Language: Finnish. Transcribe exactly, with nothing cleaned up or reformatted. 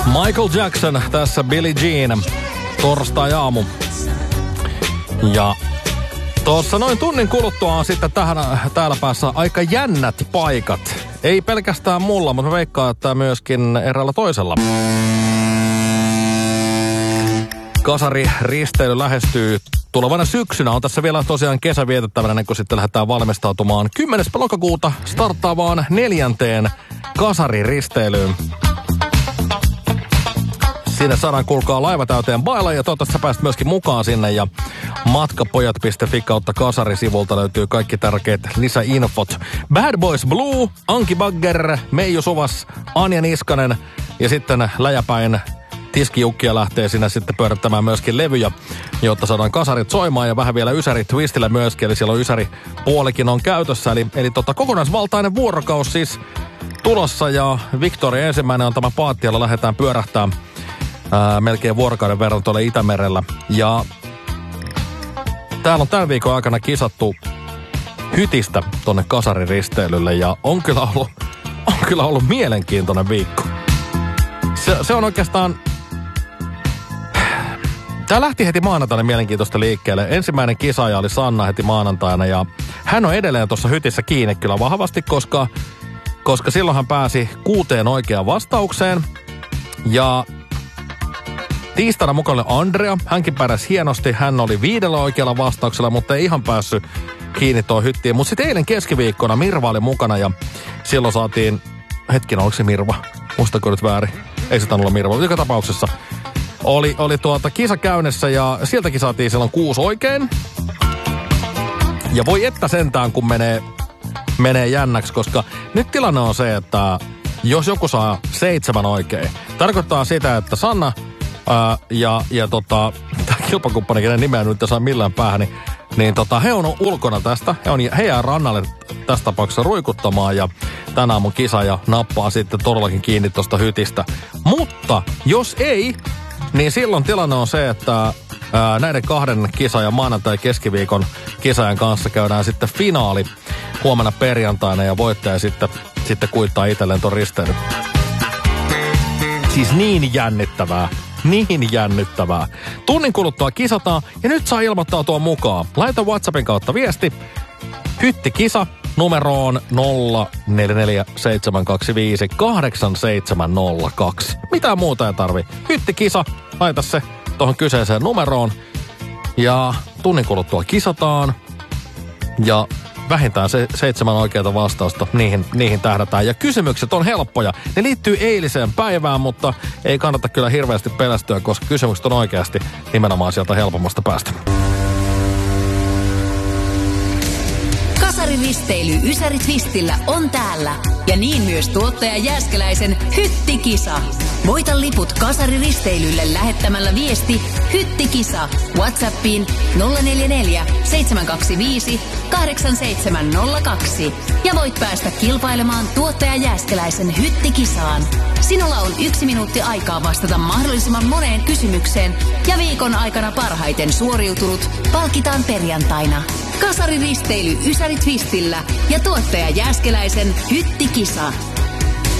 Michael Jackson, tässä Billie Jean, torstai-aamu. Ja tuossa noin tunnin kuluttua on sitten tähän, täällä päässä aika jännät paikat. Ei pelkästään mulla, mutta mä veikkaan, että myöskin eräällä toisella. Kasariristeily lähestyy tulevana syksynä. On tässä vielä tosiaan kesä vietettävänä, ennen kuin sitten lähdetään valmistautumaan kymmenes lokakuuta starttaavaan neljänteen kasariristeilyyn. Sinne saadaan kuulkaa laiva täyteen bailla ja toivottavasti sä pääset myöskin mukaan sinne. Ja matkapojat piste fi kautta kasarisivulta löytyy kaikki tärkeät lisäinfot. Bad Boys Blue, Anki Bagger, Meiju Suvas, Anja Niskanen ja sitten läjäpäin Tiskijukkia lähtee sinne sitten pyörittämään myöskin levyjä, jotta saadaan kasarit soimaan ja vähän vielä Ysäri Twistillä myöskin. Eli siellä on Ysäri puolikin on käytössä. Eli, eli tota, kokonaisvaltainen vuorokaus siis tulossa ja Victoria ensimmäinen on tämä paatti, jolla lähdetään pyörähtää ää, melkein vuorokauden verran tuolle Itämerellä. Ja täällä on tämän viikon aikana kisattu Hytistä tonne kasariristeilylle ja on kyllä ollut, on kyllä ollut mielenkiintoinen viikko. Se, se on oikeastaan... Tää lähti heti maanantaina mielenkiintoista liikkeelle. Ensimmäinen kisaaja oli Sanna heti maanantaina ja hän on edelleen tuossa Hytissä kiinni kyllä vahvasti, koska, koska silloin hän pääsi kuuteen oikeaan vastaukseen. Ja tiistaina mukana oli Andrea. Hänkin pärjäsi hienosti. Hän oli viidellä oikealla vastauksella, mutta ei ihan päässyt kiinni tuo Hyttiin. Mutta sitten eilen keskiviikkona Mirva oli mukana ja silloin saatiin... Hetkinen, oliko se Mirva? Muistako nyt väärin? Ei se tainnut olla Mirva, mutta joka tapauksessa. Oli, oli tuota kisa käynnissä ja sieltäkin saatiin silloin kuusi oikein. Ja voi että sentään, kun menee, menee jännäksi, koska nyt tilanne on se, että jos joku saa seitsemän oikein, tarkoittaa sitä, että Sanna ää, ja, ja tota, tämä kilpakumppani, kenen nimeä nyt ei saa millään päähän, niin, niin tota, he on ulkona tästä. He, on, he jää rannalle tässä tapauksessa ruikuttamaan ja tänä aamun kisa ja nappaa sitten todellakin kiinni tuosta Hytistä. Mutta jos ei... Niin silloin tilanne on se, että ää, näiden kahden kisaajan maanantai- keskiviikon kisaajan kanssa käydään sitten finaali huomenna perjantaina ja voittaja sitten, sitten kuittaa itselleen ton risteilyn. Siis niin jännittävää, niin jännittävää. Tunnin kuluttua kisataan ja nyt saa ilmoittautua mukaan. Laita WhatsAppin kautta viesti. Hyttikisa numeroon nolla neljä neljä seitsemän kaksi viisi kahdeksan seitsemän nolla kaksi. Mitään muuta ei tarvi. Hyttikisa, laita se tuohon kyseiseen numeroon. Ja tunnin kuluttua kisataan. Ja vähintään se seitsemän oikeaa vastausta, niihin, niihin tähdätään. Ja kysymykset on helppoja. Ne liittyy eiliseen päivään, mutta ei kannata kyllä hirveästi pelästyä, koska kysymykset on oikeasti nimenomaan sieltä helpommasta päästä. Kasariristeily Ysäri Twistillä on täällä. Ja niin myös tuottaja Jääskeläisen Hyttikisa. Voita liput kasariristeilylle lähettämällä viesti Hyttikisa WhatsAppiin nolla neljä neljä seitsemän kaksi viisi kahdeksan seitsemän nolla kaksi. Ja voit päästä kilpailemaan tuottaja Jääskeläisen Hyttikisaan. Sinulla on yksi minuutti aikaa vastata mahdollisimman moneen kysymykseen ja viikon aikana parhaiten suoriutunut palkitaan perjantaina. Kasariristeily Ysäri Twistillä ja tuottaja Jääskeläisen Hyttikisa.